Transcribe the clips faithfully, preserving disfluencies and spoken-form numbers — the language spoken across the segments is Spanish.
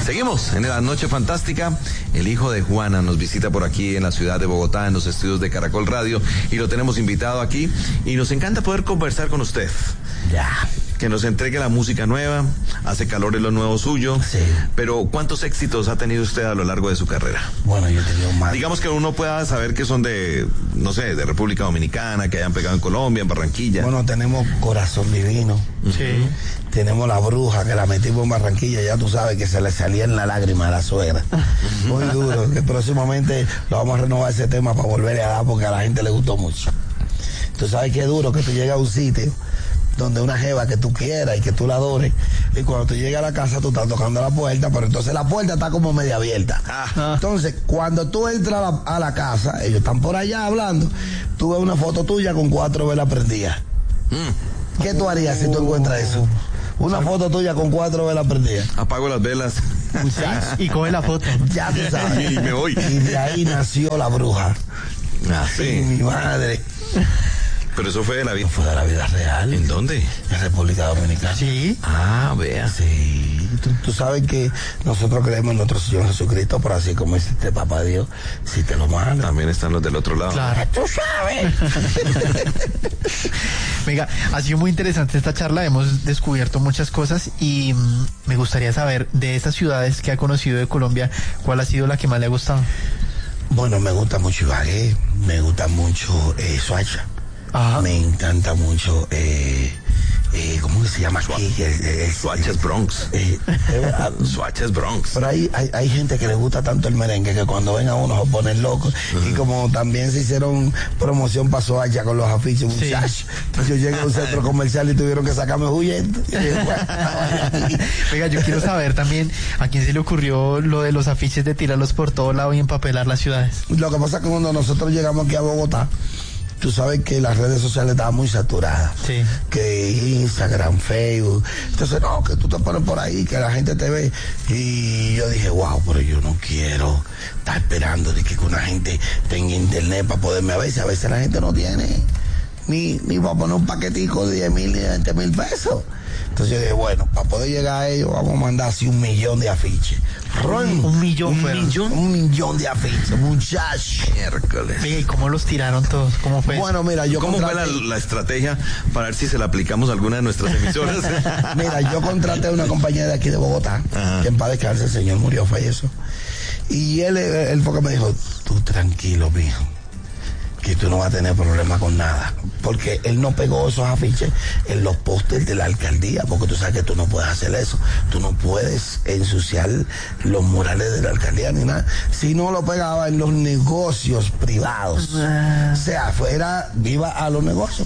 Seguimos en la Noche Fantástica. El hijo de Juana nos visita por aquí en la ciudad de Bogotá, en los estudios de Caracol Radio, y lo tenemos invitado aquí, y nos encanta poder conversar con usted. Ya. Que nos entregue la música nueva, hace calor en lo nuevo suyo. Sí. Pero ¿cuántos éxitos ha tenido usted a lo largo de su carrera? Bueno, yo he tenido más. Digamos que uno pueda saber que son de, no sé, de República Dominicana, que hayan pegado en Colombia, en Barranquilla. Bueno, tenemos Corazón Divino. Sí. Tenemos La Bruja, que la metimos en Barranquilla, ya tú sabes que se le salía en la lágrima a la suegra. Muy duro, que próximamente lo vamos a renovar ese tema para volverle a dar porque a la gente le gustó mucho. Tú sabes que es duro que tú llegas a un sitio donde una jeva que tú quieras y que tú la adores, y cuando tú llegas a la casa tú estás tocando la puerta, pero entonces la puerta está como media abierta. Ah. Entonces, cuando tú entras a la, a la casa, ellos están por allá hablando, tú ves una foto tuya con cuatro velas prendidas. Mm. ¿Qué tú harías si tú encuentras eso? Una foto tuya con cuatro velas prendidas. Apago las velas. Y coge la foto. Ya tú sabes. Y me voy. Y de ahí nació La Bruja. Ah, sí. Y mi madre. Pero eso fue de la vida. Fue de la vida real. ¿En dónde? En República Dominicana. Sí. Ah, vea. Sí. Tú, tú sabes que nosotros creemos en nuestro Señor Jesucristo, pero así como dice este papá Dios, si te lo manda. También están los del otro lado. Claro. Tú sabes. Venga, ha sido muy interesante esta charla, hemos descubierto muchas cosas y mmm, me gustaría saber de estas ciudades que ha conocido de Colombia, ¿cuál ha sido la que más le ha gustado? Bueno, me gusta mucho Ibagué, me gusta mucho eh, Soacha. Ajá. Me encanta mucho, eh, eh, ¿cómo que se llama aquí? Eh, Soacha's Bronx. Eh, eh, Soacha's Bronx. Pero hay, hay, hay gente que le gusta tanto el merengue que cuando ven a uno se ponen locos. Uh-huh. Y como también se hicieron promoción para Soacha con los afiches, muchachos. Sí. Entonces yo llegué a un centro comercial y tuvieron que sacarme huyendo. Oiga, yo quiero saber también a quién se le ocurrió lo de los afiches de tirarlos por todo lado y empapelar las ciudades. Lo que pasa es que cuando nosotros llegamos aquí a Bogotá, tú sabes que las redes sociales estaban muy saturadas. Sí. Que Instagram, Facebook. Entonces, no, que tú te pones por ahí, que la gente te ve. Y yo dije, wow, pero yo no quiero estar esperando de que una gente tenga internet para poderme ver. Si a veces la gente no tiene ni, ni para poner un paquetico de diez mil ni veinte mil pesos. Entonces yo dije, bueno, para poder llegar a ellos vamos a mandar así un millón de afiches. Un, un millón, un fueron. millón, un millón de afiches, muchachos. Miércoles. ¿Y cómo los tiraron todos? ¿Cómo fue? Bueno, mira, yo ¿Cómo contraté... fue la, la estrategia para ver si se la aplicamos a alguna de nuestras emisoras? Mira, yo contraté a una compañía de aquí de Bogotá, ajá, que en paz descanse, el señor murió, falleció. Y él, él fue que me dijo, tú tranquilo, mijo, que tú no vas a tener problema con nada, porque él no pegó esos afiches en los pósters de la alcaldía, porque tú sabes que tú no puedes hacer eso, tú no puedes ensuciar los murales de la alcaldía ni nada, si no lo pegaba en los negocios privados, o sea, fuera, viva a los negocios,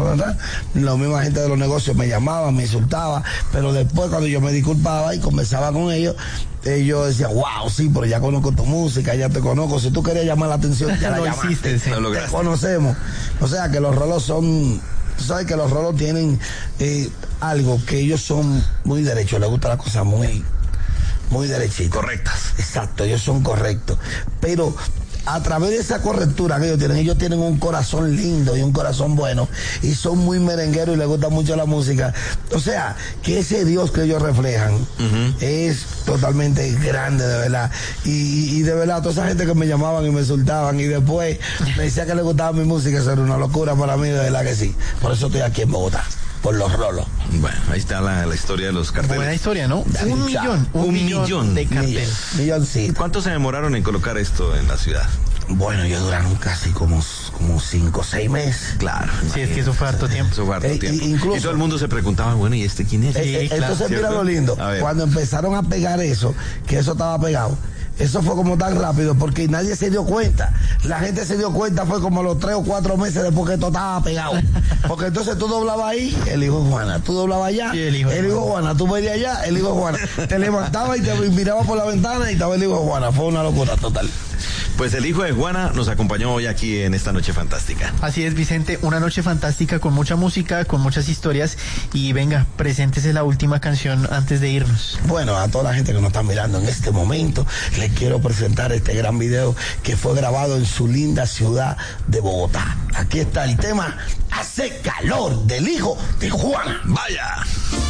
la misma gente de los negocios me llamaba, me insultaba, pero después cuando yo me disculpaba y conversaba con ellos, ellos decían, wow, sí, pero ya conozco tu música, ya te conozco, si tú querías llamar la atención, ya la llamaste, sí, te conocemos. O sea que los rolos son, tú sabes que los rolos tienen eh, algo, que ellos son muy derechos, les gusta la cosa muy, muy derechita. Correctas. Exacto, ellos son correctos. Pero a través de esa correctura que ellos tienen, ellos tienen un corazón lindo y un corazón bueno, y son muy merengueros y les gusta mucho la música. O sea, que ese Dios que ellos reflejan uh-huh. es totalmente grande, de verdad. Y, y de verdad, toda esa gente que me llamaban y me insultaban y después me decía que les gustaba mi música, eso era una locura para mí, de verdad que sí. Por eso estoy aquí en Bogotá, por los rolos. Bueno, ahí está la, la historia de los carteles. Buena historia, ¿no? Un, un millón, un, un millón, millón de carteles. Millón, sí. ¿Cuánto se demoraron en colocar esto en la ciudad? Bueno, ellos duraron casi como, como cinco o seis meses. Claro. Sí, es que eso fue harto tiempo. Eso fue harto eh, tiempo. Incluso, y todo el mundo se preguntaba, bueno, ¿y este quién es? Eh, eh, claro, entonces, ¿cierto? mira lo lindo. Cuando empezaron a pegar eso, que eso estaba pegado, eso fue como tan rápido porque nadie se dio cuenta. La gente se dio cuenta fue como los tres o cuatro meses después que esto estaba pegado. Porque entonces tú doblabas ahí, el hijo de Juana, tú doblabas allá, sí, el hijo de Juana. Juana, tú veías allá, el hijo de Juana. Te levantabas y te mirabas por la ventana y estaba el hijo de Juana. Fue una locura total. Pues el hijo de Juana nos acompañó hoy aquí en esta Noche Fantástica. Así es, Vicente, una noche fantástica con mucha música, con muchas historias. Y venga, preséntese la última canción antes de irnos. Bueno, a toda la gente que nos está mirando en este momento, les quiero presentar este gran video que fue grabado en su linda ciudad de Bogotá. Aquí está el tema Hace Calor, del hijo de Juana. ¡Vaya!